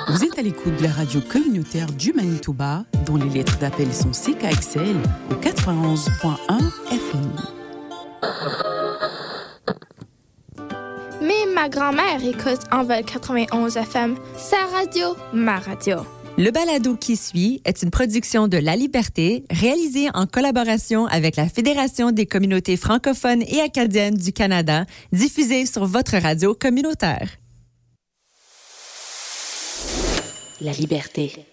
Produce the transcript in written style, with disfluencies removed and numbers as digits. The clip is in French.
Vous êtes à l'écoute de la radio communautaire du Manitoba, dont les lettres d'appel sont CKXL au 91.1 FM. Mais ma grand-mère écoute Envol 91 FM, sa radio, ma radio. Le balado qui suit est une production de La Liberté, réalisée en collaboration avec la Fédération des communautés francophones et acadiennes du Canada, diffusée sur votre radio communautaire. La Liberté.